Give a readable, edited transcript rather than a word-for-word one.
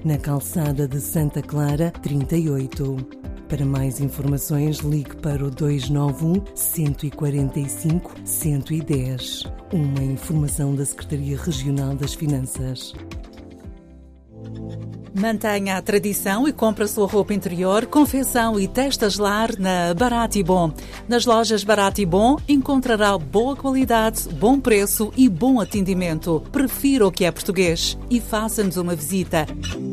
na calçada de Santa Clara, 38. Para mais informações, ligue para o 291 145 110. Uma informação da Secretaria Regional das Finanças. Mantenha a tradição e compre a sua roupa interior, confecção e testas lar na Barato e Bom. Nas lojas Barato e Bom encontrará boa qualidade, bom preço e bom atendimento. Prefira o que é português e faça-nos uma visita.